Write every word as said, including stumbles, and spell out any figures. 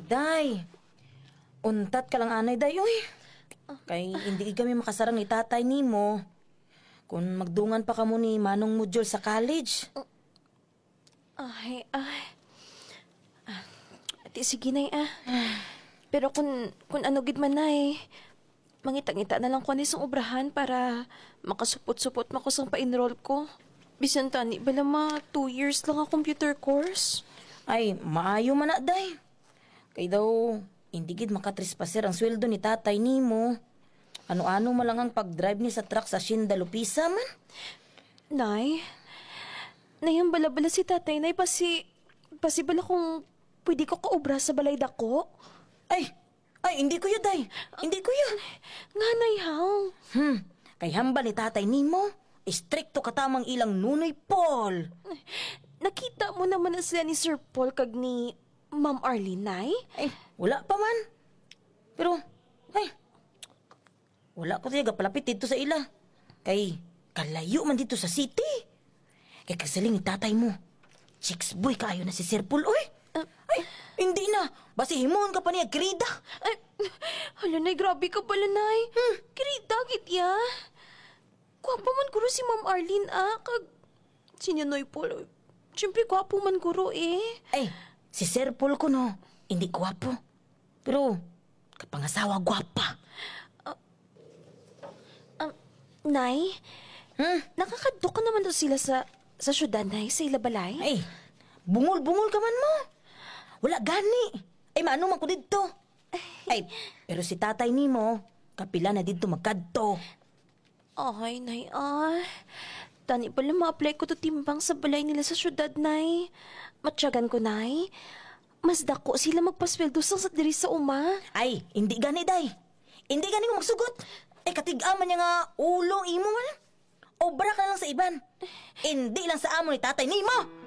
Day, untat ka lang anay, day, oy. Kay hindi kami makasarang ni tatay ni mo. Kung magdungan pa ka mo ni Manong Mudjol sa college. Ay, ay. Ah, ati, sige na ah. Pero kung, kung ano gid man ay, mangita-ngita na lang ko ni sang obrahan para makasupot-supot mako sang pa-enroll ko. Bisan tani, bala ma, two years lang ang computer course. Ay, maayo man na, day. Kay daw, hindi gid makatrespaser ang sweldo ni tatay ni mo. Ano-ano malang ang pag-drive ni sa truck sa Shinda Lupisa man. Nay, nayang bala-bala si tatay, nay, pasi, pasi bala kung pwede ko kaobra sa balay dako. Ay, ay, hindi ko yun, day. Hindi ko yun. Nga, nay, how? Hmm, kay hamba ni tatay ni mo, istrikto katamang ilang nunoy Paul. Nakita mo naman na sila ni Sir Paul kag ni Ma'am Arlene, nay? Ay, wala pa man. Pero, ay, wala ko talaga palapit dito sa ila. Kay, kalayo man dito sa city. Kay kasaling ni tatay mo. Chicks boy kayo na si Sir Paul, oy. Uh, ay, hindi na. Basi himuon ka pa niya, Krida. Ay, hala, nay, grabe ka pala, nay. Hmm. Kirita, gitya. Gwapa man guro si Ma'am Arlene, ah. Kag, sinyanoy Paul. Siyempre, gwapo man guro, eh. Ay, si Sir Paul ko, no. Hindi gwapo. Pero, kapangasawa gwapa. Nay, Hmm? nakakadto ka naman daw sila sa sa syudad, nay, sa Ilabalay? Ay, bungol-bungol ka man mo. Wala gani. Ay, maano man ko dito. Ay, pero si tatay ni mo, kapila na dito magkadto. Ay, nay, ah. Tani pala ma-apply ko to timbang sa balay nila sa syudad, nay. Matyagan ko, nay. Mas dako sila magpasweldo sa diri sa uma. Ay, hindi gani, day. Hindi gani ko magsugot. Ay, katigaman niya nga ulo, imo man. Obra ka lang sa iban. Hindi lang sa amo ni tatay ni mo.